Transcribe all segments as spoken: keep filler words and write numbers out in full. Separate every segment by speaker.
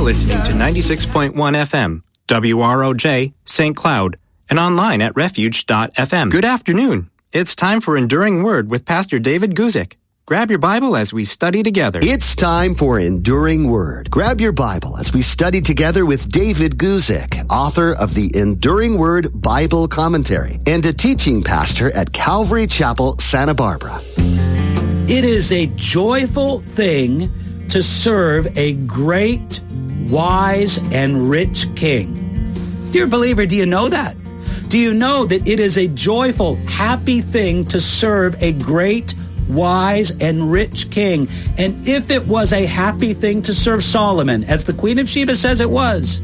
Speaker 1: listening to ninety-six point one F M, W R O J, Saint Cloud, and online at refuge dot f m. Good afternoon. It's time for Enduring Word with Pastor David Guzik. Grab your Bible as we study together.
Speaker 2: It's time for Enduring Word. Grab your Bible as we study together with David Guzik, author of the Enduring Word Bible Commentary and a teaching pastor at Calvary Chapel, Santa Barbara.
Speaker 3: It is a joyful thing to serve a great, wise, and rich king. Dear believer, do you know that? Do you know that it is a joyful, happy thing to serve a great, wise, and rich king? And if it was a happy thing to serve Solomon, as the Queen of Sheba says it was,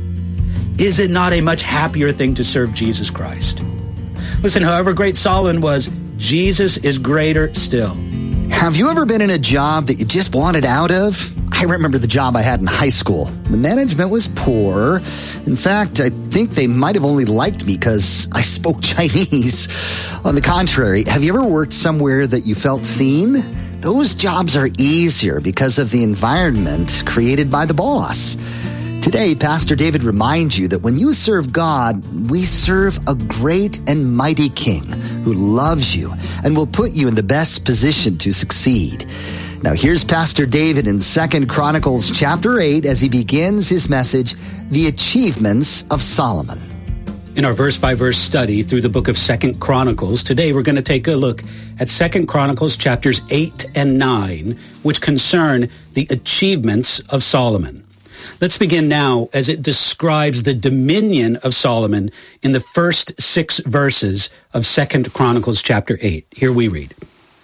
Speaker 3: is it not a much happier thing to serve Jesus Christ? Listen, however great Solomon was, Jesus is greater still.
Speaker 2: Have you ever been in a job that you just wanted out of? I remember the job I had in high school. The management was poor. In fact, I think they might have only liked me because I spoke Chinese. On the contrary, have you ever worked somewhere that you felt seen? Those jobs are easier because of the environment created by the boss. Today, Pastor David reminds you that when you serve God, we serve a great and mighty King who loves you and will put you in the best position to succeed. Now, here's Pastor David in Second Chronicles chapter eight as he begins his message, The Achievements of Solomon.
Speaker 3: In our verse-by-verse study through the book of Second Chronicles, today we're going to take a look at Second Chronicles chapters eight and nine, which concern the achievements of Solomon. Let's begin now as it describes the dominion of Solomon in the first six verses of Second Chronicles chapter eight. Here we read.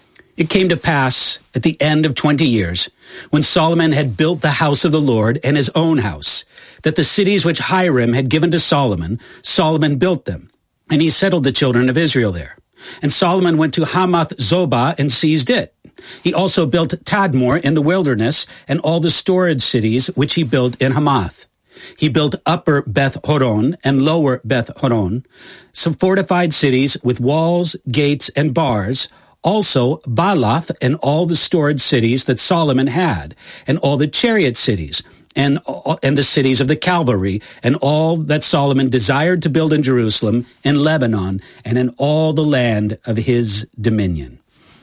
Speaker 3: It came to pass at the end of twenty years, when Solomon had built the house of the Lord and his own house, that the cities which Hiram had given to Solomon, Solomon built them, and he settled the children of Israel there. And Solomon went to Hamath Zobah and seized it. He also built Tadmor in the wilderness and all the storage cities which he built in Hamath. He built upper Beth Horon and lower Beth Horon, some fortified cities with walls, gates, and bars, also Baalath and all the storage cities that Solomon had, and all the chariot cities, and, and the cities of the cavalry, and all that Solomon desired to build in Jerusalem, in Lebanon, and in all the land of his dominion.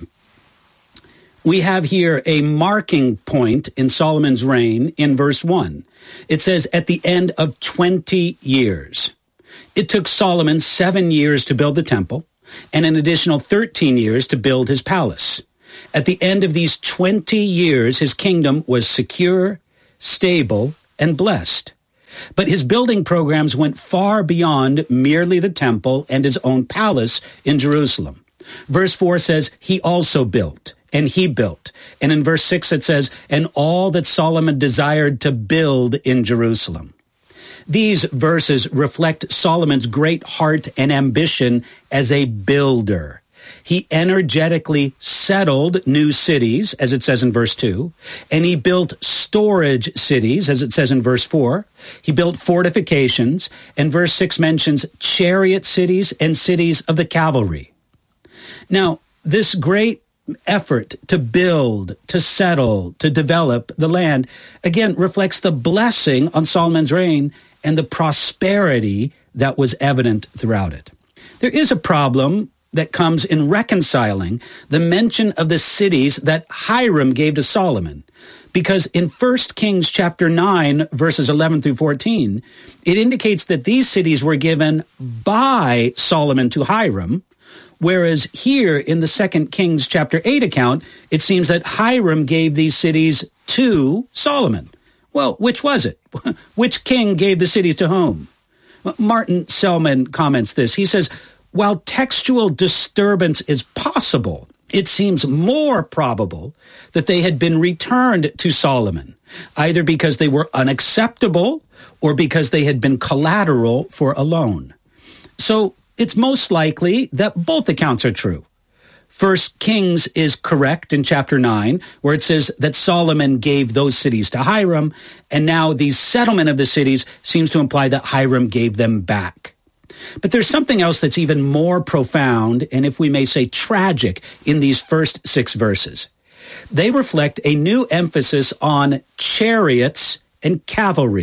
Speaker 3: We have here a marking point in Solomon's reign in verse one. It says, at the end of twenty years. It took Solomon seven years to build the temple, and an additional thirteen years to build his palace. At the end of these twenty years, his kingdom was secure, stable, and blessed. But his building programs went far beyond merely the temple and his own palace in Jerusalem. Verse four says, he also built, and he built. And in verse six it says, and all that Solomon desired to build in Jerusalem. These verses reflect Solomon's great heart and ambition as a builder. He energetically settled new cities, as it says in verse two, and he built storage cities, as it says in verse four. He built fortifications, and verse six mentions chariot cities and cities of the cavalry. Now, this great effort to build, to settle, to develop the land, again, reflects the blessing on Solomon's reign and the prosperity that was evident throughout it. There is a problem that comes in reconciling the mention of the cities that Hiram gave to Solomon, because in First Kings chapter nine, verses eleven through fourteen, it indicates that these cities were given by Solomon to Hiram, whereas here in the Second Kings chapter eight account, it seems that Hiram gave these cities to Solomon. Well, which was it? Which king gave the cities to whom? Martin Selman comments this. He says, while textual disturbance is possible, it seems more probable that they had been returned to Solomon, either because they were unacceptable or because they had been collateral for a loan. So it's most likely that both accounts are true. First Kings is correct in chapter nine, where it says that Solomon gave those cities to Hiram, and now the settlement of the cities seems to imply that Hiram gave them back. But there's something else that's even more profound, and if we may say tragic, in these first six verses. They reflect a new emphasis on chariots and cavalry,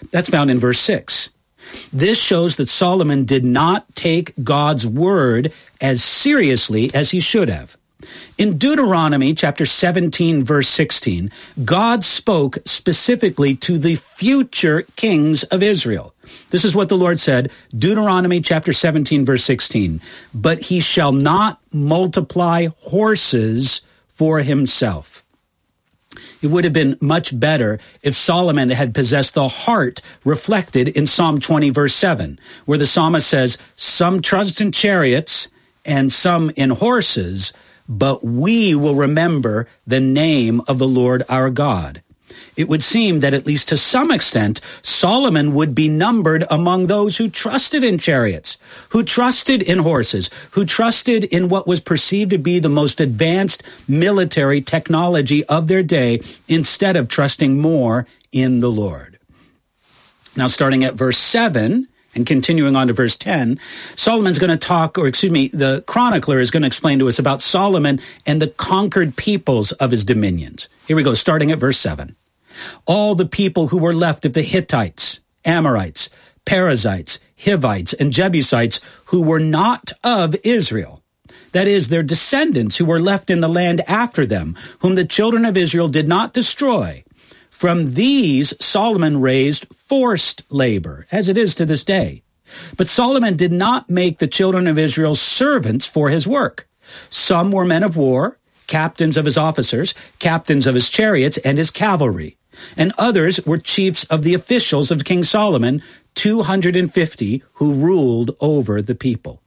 Speaker 3: That's found in verse six. This shows that Solomon did not take God's word as seriously as he should have. In Deuteronomy chapter seventeen, verse sixteen, God spoke specifically to the future kings of Israel. This is what the Lord said, Deuteronomy chapter seventeen, verse sixteen, "But he shall not multiply horses for himself." It would have been much better if Solomon had possessed the heart reflected in Psalm twenty, verse seven, where the psalmist says, "Some trust in chariots and some in horses, but we will remember the name of the Lord our God." It would seem that at least to some extent, Solomon would be numbered among those who trusted in chariots, who trusted in horses, who trusted in what was perceived to be the most advanced military technology of their day, instead of trusting more in the Lord. Now, starting at verse seven, and continuing on to verse ten, Solomon's going to talk, or excuse me, the chronicler is going to explain to us about Solomon and the conquered peoples of his dominions. Here we go, starting at verse seven. "All the people who were left of the Hittites, Amorites, Perizzites, Hivites, and Jebusites who were not of Israel, that is, their descendants who were left in the land after them, whom the children of Israel did not destroy, from these Solomon raised forced labor, as it is to this day. But Solomon did not make the children of Israel servants for his work. Some were men of war, captains of his officers, captains of his chariots and his cavalry, and others were chiefs of the officials of King Solomon, two hundred fifty who ruled over the people."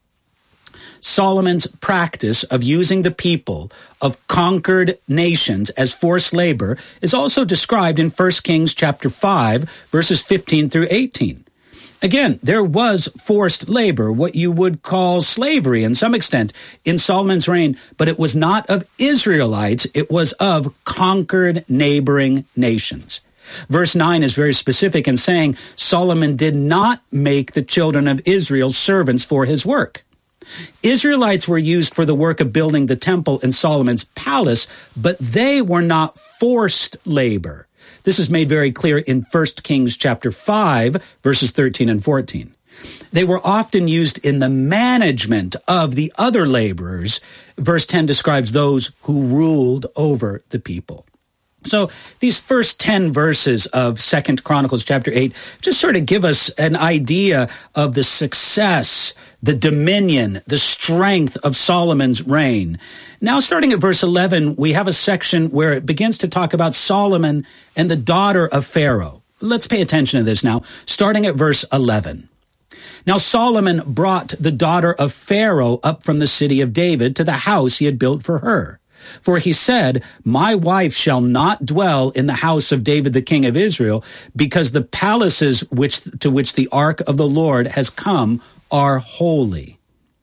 Speaker 3: Solomon's practice of using the people of conquered nations as forced labor is also described in First Kings chapter five, verses fifteen through eighteen. Again, there was forced labor, what you would call slavery in some extent, in Solomon's reign, but it was not of Israelites, it was of conquered neighboring nations. Verse nine is very specific in saying Solomon did not make the children of Israel servants for his work. Israelites were used for the work of building the temple in Solomon's palace, but they were not forced labor. This is made very clear in First Kings chapter five, verses thirteen and fourteen. They were often used in the management of the other laborers. Verse ten describes those who ruled over the people. So these first ten verses of Second Chronicles chapter eight just sort of give us an idea of the success, the dominion, the strength of Solomon's reign. Now, starting at verse eleven, we have a section where it begins to talk about Solomon and the daughter of Pharaoh. Let's pay attention to this now, starting at verse eleven. "Now Solomon brought the daughter of Pharaoh up from the city of David to the house he had built for her. For he said, 'My wife shall not dwell in the house of David the king of Israel, because the palaces which to which the ark of the Lord has come are holy.'"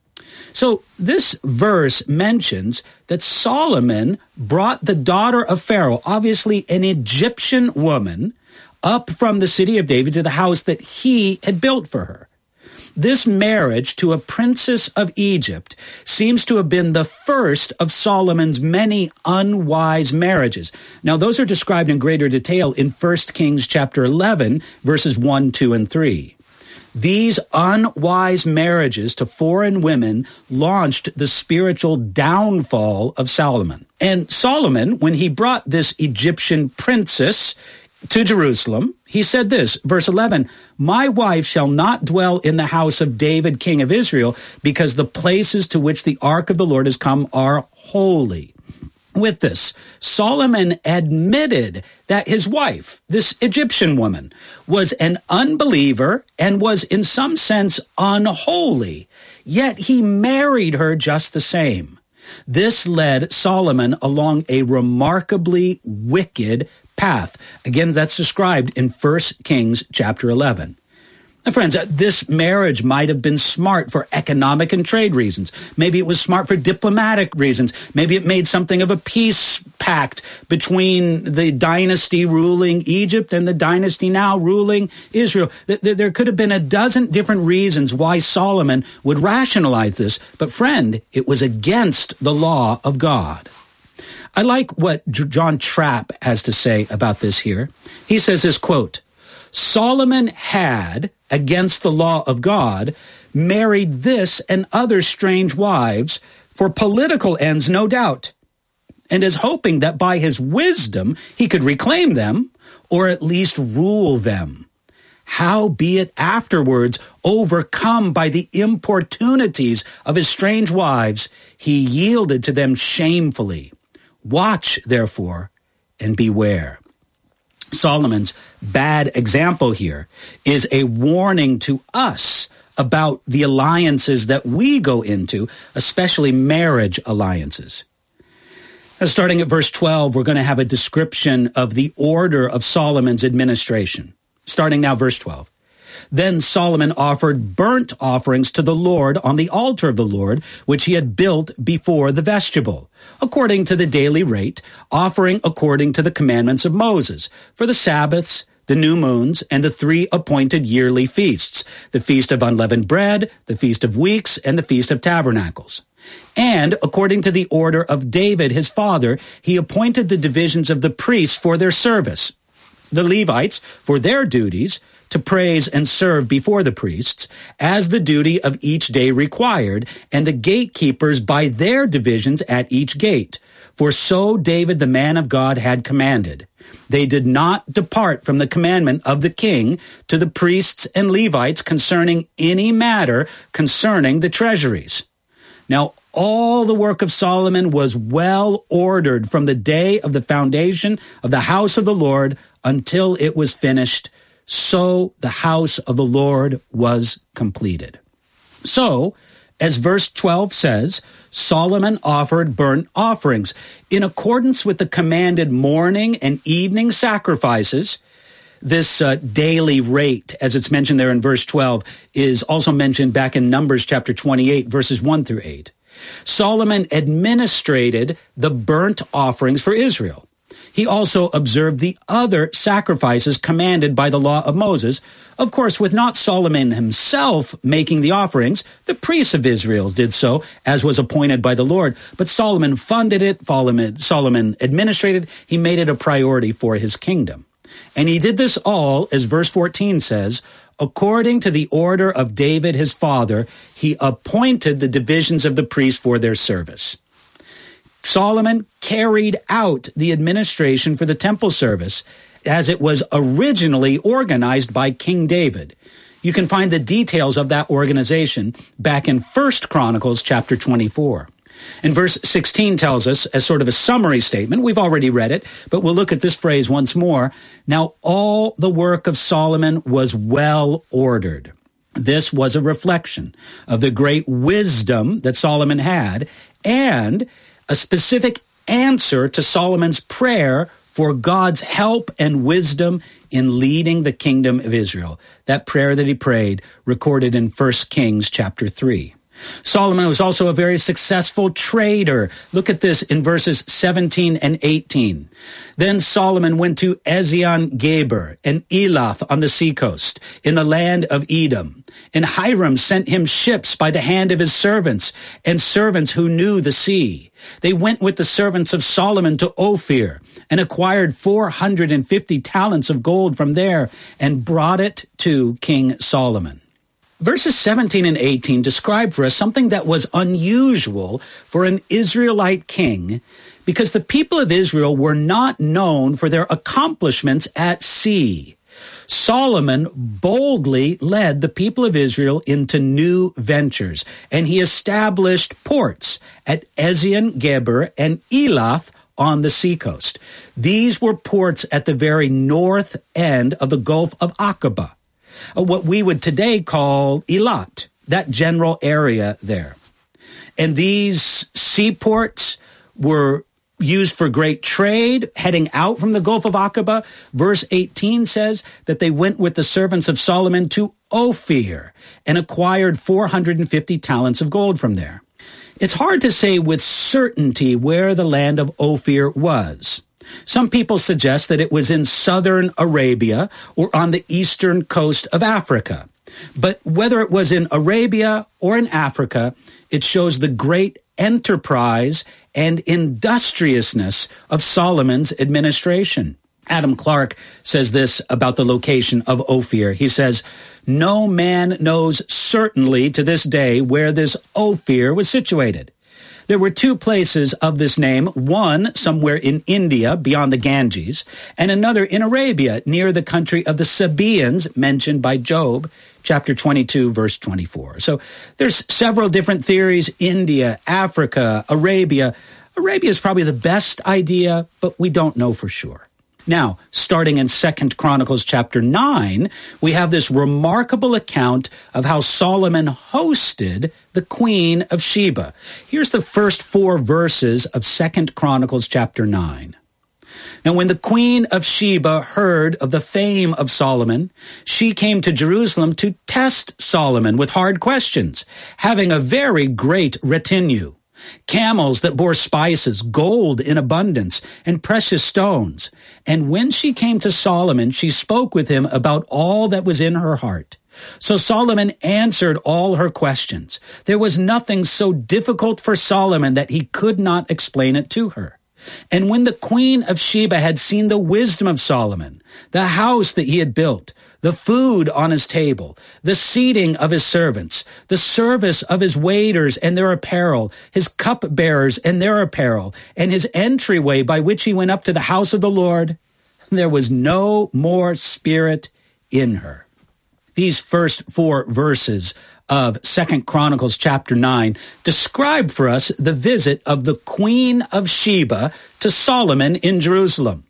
Speaker 3: So this verse mentions that Solomon brought the daughter of Pharaoh, obviously an Egyptian woman, up from the city of David to the house that he had built for her. This marriage to a princess of Egypt seems to have been the first of Solomon's many unwise marriages. Now, those are described in greater detail in First Kings chapter eleven, verses one, two, and three. These unwise marriages to foreign women launched the spiritual downfall of Solomon. And Solomon, when he brought this Egyptian princess to Jerusalem, he said this, verse eleven, "My wife shall not dwell in the house of David, king of Israel, because the places to which the ark of the Lord has come are holy." With this, Solomon admitted that his wife, this Egyptian woman, was an unbeliever and was in some sense unholy, yet he married her just the same. This led Solomon along a remarkably wicked path. Again, that's described in First Kings chapter eleven. Now, friends, this marriage might have been smart for economic and trade reasons. Maybe it was smart for diplomatic reasons. Maybe it made something of a peace pact between the dynasty ruling Egypt and the dynasty now ruling Israel. There could have been a dozen different reasons why Solomon would rationalize this, but friend, it was against the law of God. I like what John Trapp has to say about this here. He says this, quote, Solomon had, against the law of God, married this and other strange wives for political ends, no doubt, and is hoping that by his wisdom he could reclaim them or at least rule them. Howbeit afterwards, overcome by the importunities of his strange wives, he yielded to them shamefully. Watch, therefore, and beware. Solomon's bad example here is a warning to us about the alliances that we go into, especially marriage alliances. Now, starting at verse twelve, we're going to have a description of the order of Solomon's administration. Starting now, verse twelve. Then Solomon offered burnt offerings to the Lord on the altar of the Lord, which he had built before the vestibule, according to the daily rate, offering according to the commandments of Moses, for the Sabbaths, the new moons, and the three appointed yearly feasts, the Feast of Unleavened Bread, the Feast of Weeks, and the Feast of Tabernacles. And according to the order of David, his father, he appointed the divisions of the priests for their service, the Levites for their duties, to praise and serve before the priests, as the duty of each day required, and the gatekeepers by their divisions at each gate. For so David the man of God had commanded. They did not depart from the commandment of the king to the priests and Levites concerning any matter concerning the treasuries. Now, all the work of Solomon was well ordered from the day of the foundation of the house of the Lord until it was finished. So the house of the Lord was completed. So, as verse twelve says, Solomon offered burnt offerings in accordance with the commanded morning and evening sacrifices. This uh, daily rate, as it's mentioned there in verse twelve, is also mentioned back in Numbers chapter twenty-eight, verses one through eight. Solomon administrated the burnt offerings for Israel. He also observed the other sacrifices commanded by the law of Moses, of course, with not Solomon himself making the offerings. The priests of Israel did so, as was appointed by the Lord. But Solomon funded it, Solomon administrated, he made it a priority for his kingdom. And he did this all, as verse fourteen says, according to the order of David his father, he appointed the divisions of the priests for their service. Solomon carried out the administration for the temple service as it was originally organized by King David. You can find the details of that organization back in First Chronicles chapter twenty-four. And verse sixteen tells us, as sort of a summary statement, we've already read it, but we'll look at this phrase once more. Now, all the work of Solomon was well ordered. This was a reflection of the great wisdom that Solomon had and a specific answer to Solomon's prayer for God's help and wisdom in leading the kingdom of Israel. That prayer that he prayed, recorded in First Kings chapter three. Solomon was also a very successful trader. Look at this in verses seventeen and eighteen. Then Solomon went to Ezion-Geber and Elath on the seacoast in the land of Edom. And Hiram sent him ships by the hand of his servants and servants who knew the sea. They went with the servants of Solomon to Ophir and acquired four hundred fifty talents of gold from there and brought it to King Solomon. Verses seventeen and eighteen describe for us something that was unusual for an Israelite king, because the people of Israel were not known for their accomplishments at sea. Solomon boldly led the people of Israel into new ventures, and he established ports at Ezion-Geber and Elath on the seacoast. These were ports at the very north end of the Gulf of Aqaba, what we would today call Eilat, that general area there. And these seaports were used for great trade, heading out from the Gulf of Aqaba. Verse eighteen says that they went with the servants of Solomon to Ophir and acquired four hundred fifty talents of gold from there. It's hard to say with certainty where the land of Ophir was. Some people suggest that it was in southern Arabia or on the eastern coast of Africa. But whether it was in Arabia or in Africa, it shows the great enterprise and industriousness of Solomon's administration. Adam Clark says this about the location of Ophir. He says, no man knows certainly to this day where this Ophir was situated. There were two places of this name, one somewhere in India beyond the Ganges, and another in Arabia near the country of the Sabaeans mentioned by Job, chapter twenty-two, verse twenty-four. So there's several different theories, India, Africa, Arabia. Arabia is probably the best idea, but we don't know for sure. Now, starting in Second Chronicles chapter nine, we have this remarkable account of how Solomon hosted the Queen of Sheba. Here's the first four verses of Second Chronicles chapter nine. Now, when the Queen of Sheba heard of the fame of Solomon, she came to Jerusalem to test Solomon with hard questions, having a very great retinue. Camels that bore spices, gold in abundance, and precious stones. And when she came to Solomon, she spoke with him about all that was in her heart. So Solomon answered all her questions. There was nothing so difficult for Solomon that he could not explain it to her. And when the Queen of Sheba had seen the wisdom of Solomon, the house that he had built, the food on his table, the seating of his servants, the service of his waiters and their apparel, his cupbearers and their apparel, and his entryway by which he went up to the house of the Lord, there was no more spirit in her. These first four verses of Second Chronicles chapter nine describe for us the visit of the Queen of Sheba to Solomon in Jerusalem.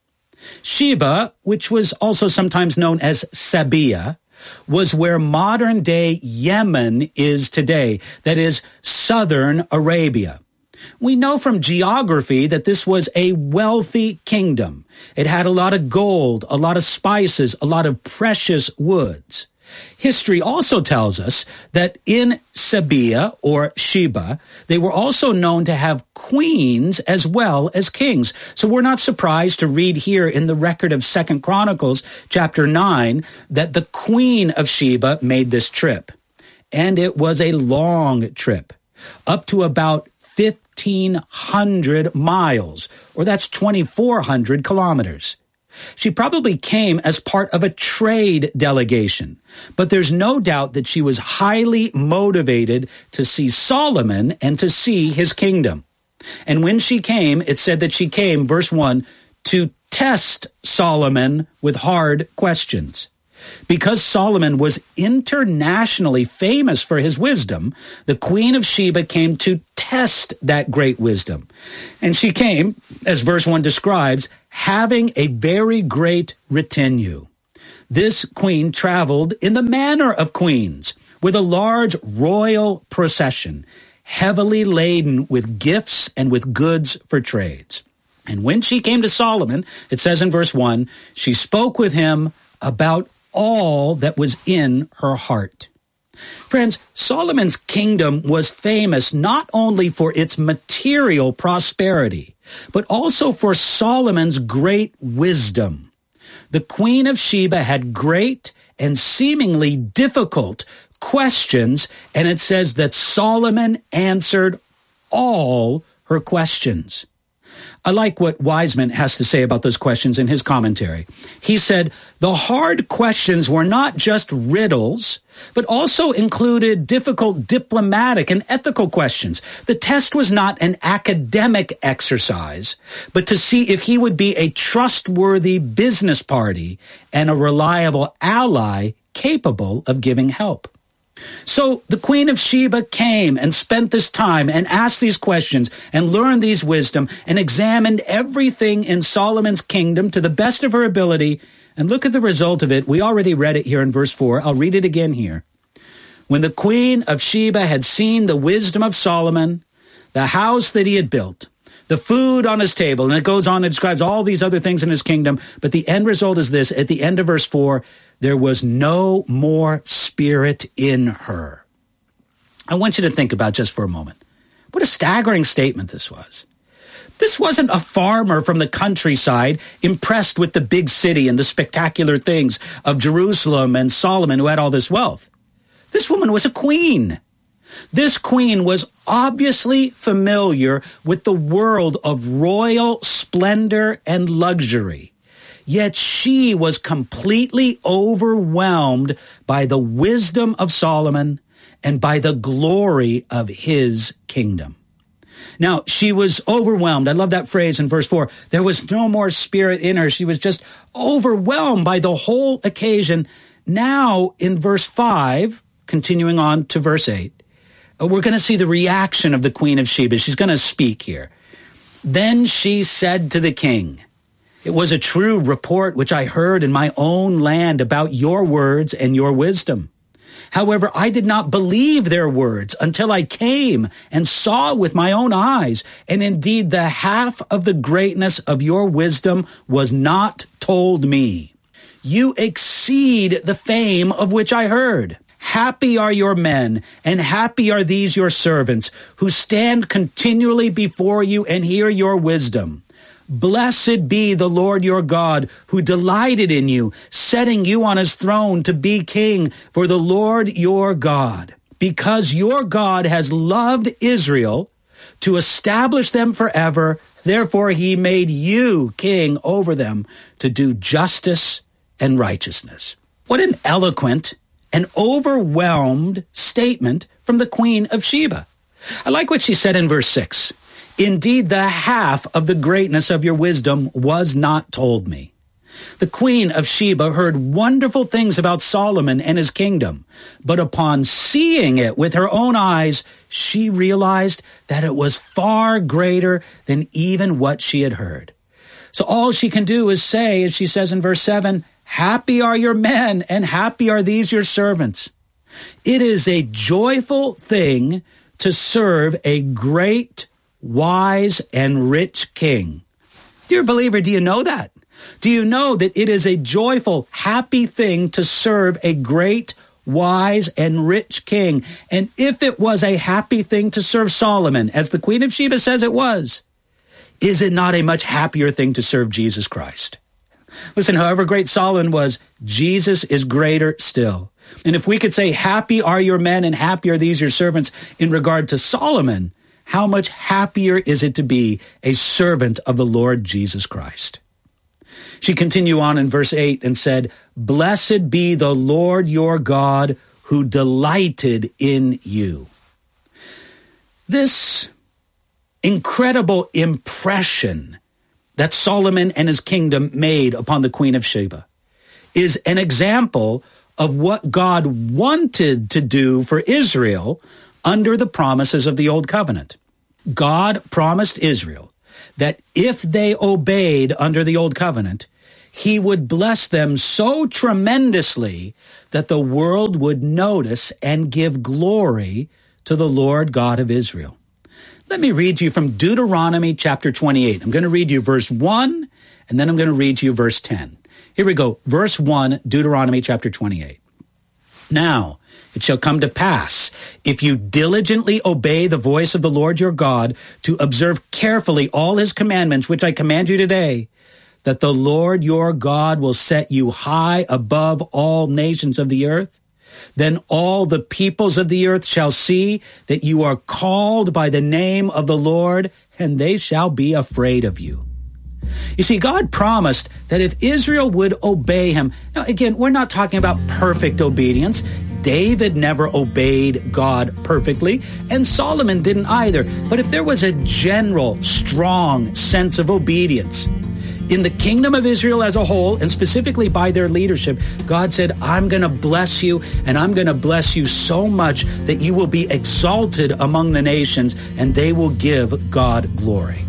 Speaker 3: Sheba, which was also sometimes known as Sabea, was where modern-day Yemen is today, that is, southern Arabia. We know from geography that this was a wealthy kingdom. It had a lot of gold, a lot of spices, a lot of precious woods. History also tells us that in Sabea, or Sheba, they were also known to have queens as well as kings. So we're not surprised to read here in the record of Second Chronicles chapter nine that the Queen of Sheba made this trip. And it was a long trip, up to about fifteen hundred miles, or that's twenty-four hundred kilometers. She probably came as part of a trade delegation, but there's no doubt that she was highly motivated to see Solomon and to see his kingdom. And when she came, it said that she came, verse one, to test Solomon with hard questions. Because Solomon was internationally famous for his wisdom, the Queen of Sheba came to test that great wisdom. And she came, as verse one describes, having a very great retinue. This queen traveled in the manner of queens, with a large royal procession, heavily laden with gifts and with goods for trades. And when she came to Solomon, it says in verse one, she spoke with him about all that was in her heart. Friends, Solomon's kingdom was famous not only for its material prosperity, but also for Solomon's great wisdom. The Queen of Sheba had great and seemingly difficult questions, and it says that Solomon answered all her questions. I like what Wiseman has to say about those questions in his commentary. He said, the hard questions were not just riddles, but also included difficult diplomatic and ethical questions. The test was not an academic exercise, but to see if he would be a trustworthy business party and a reliable ally capable of giving help. So the Queen of Sheba came and spent this time and asked these questions and learned these wisdom and examined everything in Solomon's kingdom to the best of her ability. And look at the result of it. We already read it here in verse four. I'll read it again here. When the Queen of Sheba had seen the wisdom of Solomon, the house that he had built, the food on his table, and it goes on and describes all these other things in his kingdom. But the end result is this. At the end of verse four, there was no more spirit in her. I want you to think about just for a moment. What a staggering statement this was. This wasn't a farmer from the countryside impressed with the big city and the spectacular things of Jerusalem and Solomon who had all this wealth. This woman was a queen. This queen was obviously familiar with the world of royal splendor and luxury. Yet she was completely overwhelmed by the wisdom of Solomon and by the glory of his kingdom. Now, she was overwhelmed. I love that phrase in verse four. There was no more spirit in her. She was just overwhelmed by the whole occasion. Now, in verse five, continuing on to verse eight, we're going to see the reaction of the Queen of Sheba. She's going to speak here. Then she said to the king, "It was a true report which I heard in my own land about your words and your wisdom. However, I did not believe their words until I came and saw with my own eyes. And indeed, the half of the greatness of your wisdom was not told me. You exceed the fame of which I heard. Happy are your men, and happy are these your servants, who stand continually before you and hear your wisdom. Blessed be the Lord your God, who delighted in you, setting you on his throne to be king for the Lord your God. Because your God has loved Israel to establish them forever, therefore he made you king over them to do justice and righteousness." What an eloquent and overwhelmed statement from the Queen of Sheba. I like what she said in verse six. "Indeed, the half of the greatness of your wisdom was not told me." The Queen of Sheba heard wonderful things about Solomon and his kingdom, but upon seeing it with her own eyes, she realized that it was far greater than even what she had heard. So all she can do is say, as she says in verse seven, "Happy are your men, and happy are these your servants." It is a joyful thing to serve a great, wise, and rich king. Dear believer, do you know that? Do you know that it is a joyful, happy thing to serve a great, wise, and rich king? And if it was a happy thing to serve Solomon, as the Queen of Sheba says it was, is it not a much happier thing to serve Jesus Christ? Listen, however great Solomon was, Jesus is greater still. And if we could say, "Happy are your men, and happy are these your servants," in regard to Solomon, how much happier is it to be a servant of the Lord Jesus Christ? She continued on in verse eight and said, "Blessed be the Lord your God, who delighted in you." This incredible impression that Solomon and his kingdom made upon the Queen of Sheba is an example of what God wanted to do for Israel under the promises of the Old Covenant. God promised Israel that if they obeyed under the Old Covenant, he would bless them so tremendously that the world would notice and give glory to the Lord God of Israel. Let me read to you from Deuteronomy chapter twenty-eight. I'm going to read you verse one, and then I'm going to read to you verse ten. Here we go. Verse one, Deuteronomy chapter twenty-eight. "Now it shall come to pass, if you diligently obey the voice of the Lord your God, to observe carefully all his commandments, which I command you today, that the Lord your God will set you high above all nations of the earth. Then all the peoples of the earth shall see that you are called by the name of the Lord, and they shall be afraid of you." You see, God promised that if Israel would obey him. Now, again, we're not talking about perfect obedience. David never obeyed God perfectly, and Solomon didn't either. But if there was a general, strong sense of obedience in the kingdom of Israel as a whole, and specifically by their leadership, God said, "I'm going to bless you, and I'm going to bless you so much that you will be exalted among the nations, and they will give God glory."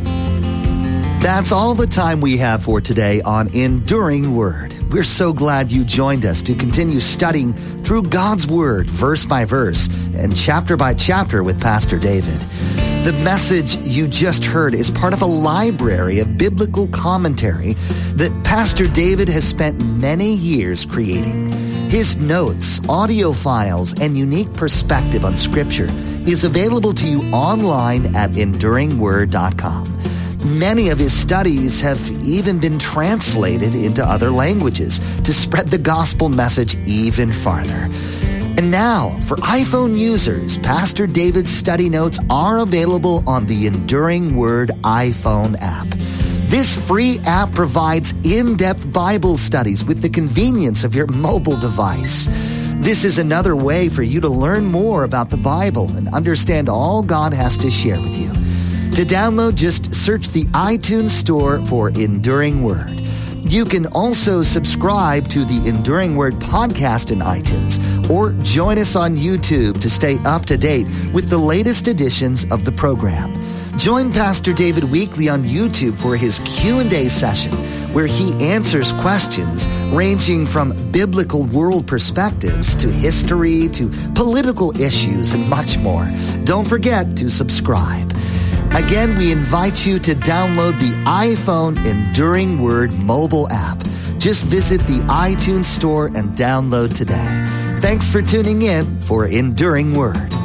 Speaker 2: That's all the time we have for today on Enduring Word. We're so glad you joined us to continue studying through God's Word, verse by verse and chapter by chapter with Pastor David. The message you just heard is part of a library of biblical commentary that Pastor David has spent many years creating. His notes, audio files, and unique perspective on Scripture is available to you online at enduring word dot com. Many of his studies have even been translated into other languages to spread the gospel message even farther. And now, for iPhone users, Pastor David's study notes are available on the Enduring Word iPhone app. This free app provides in-depth Bible studies with the convenience of your mobile device. This is another way for you to learn more about the Bible and understand all God has to share with you. To download, just search the iTunes Store for Enduring Word. You can also subscribe to the Enduring Word podcast in iTunes or join us on YouTube to stay up to date with the latest editions of the program. Join Pastor David weekly on YouTube for his Q and A session, where he answers questions ranging from biblical world perspectives to history to political issues and much more. Don't forget to subscribe. Again, we invite you to download the iPhone Enduring Word mobile app. Just visit the iTunes Store and download today. Thanks for tuning in for Enduring Word.